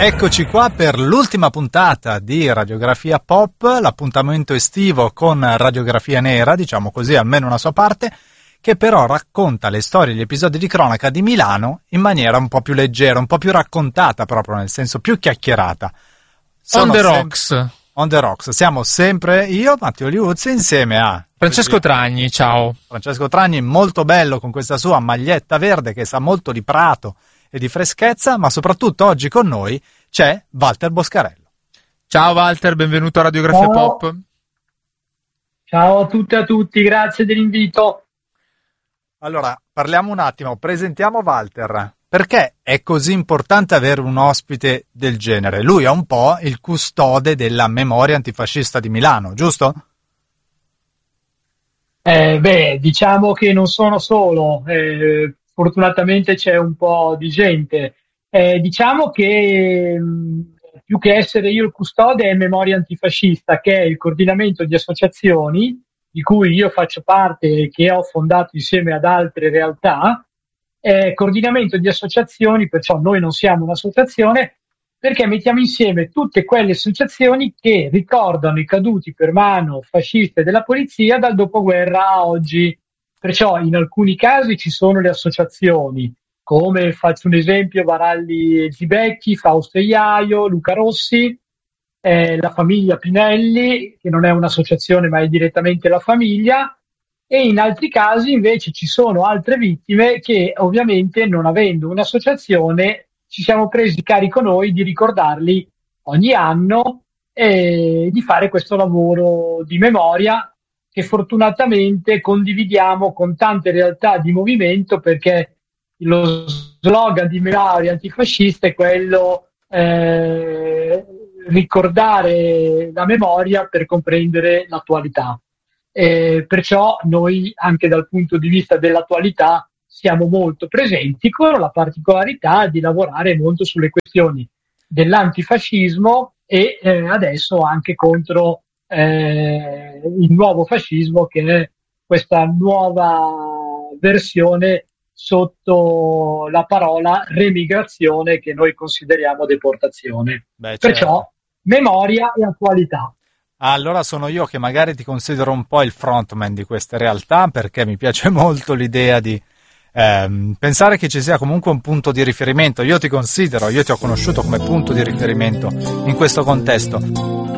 Eccoci qua per l'ultima puntata di Radiografia Pop, l'appuntamento estivo con Radiografia Nera, diciamo così, almeno una sua parte, che però racconta le storie e gli episodi di cronaca di Milano in maniera un po' più leggera, un po' più raccontata proprio, nel senso più chiacchierata. On the rocks. On the rocks. Siamo sempre io, Matteo Liuzzi, insieme a Francesco Tragni, ciao. Francesco Tragni, molto bello con questa sua maglietta verde che sa molto di prato e di freschezza, ma soprattutto oggi con noi c'è Walter Boscarello. Ciao Walter, benvenuto a Radiografia Pop. Ciao a tutte e a tutti, grazie dell'invito. Allora, parliamo un attimo, presentiamo Walter. Perché è così importante avere un ospite del genere? Lui è un po' il custode della memoria antifascista di Milano, giusto? Diciamo che non sono solo, fortunatamente c'è un po' di gente. Diciamo che più che essere io il custode è Memoria Antifascista, che è il coordinamento di associazioni di cui io faccio parte e che ho fondato insieme ad altre realtà. Coordinamento di associazioni, perciò noi non siamo un'associazione, perché mettiamo insieme tutte quelle associazioni che ricordano i caduti per mano fasciste della polizia dal dopoguerra a oggi. Perciò in alcuni casi ci sono le associazioni, come faccio un esempio, Varalli Zibecchi, Fausto Iaio, Luca Rossi, la famiglia Pinelli, che non è un'associazione ma è direttamente la famiglia, e in altri casi invece ci sono altre vittime che ovviamente, non avendo un'associazione, ci siamo presi carico noi di ricordarli ogni anno e di fare questo lavoro di memoria che fortunatamente condividiamo con tante realtà di movimento, perché lo slogan di Memoria Antifascista è quello ricordare la memoria per comprendere l'attualità. Perciò noi, anche dal punto di vista dell'attualità, siamo molto presenti, con la particolarità di lavorare molto sulle questioni dell'antifascismo e adesso anche contro il nuovo fascismo, che è questa nuova versione sotto la parola remigrazione, che noi consideriamo deportazione. Perciò memoria e attualità. Allora sono io che magari ti considero un po' il frontman di queste realtà, perché mi piace molto l'idea di pensare che ci sia comunque un punto di riferimento. Io ti ho conosciuto come punto di riferimento in questo contesto.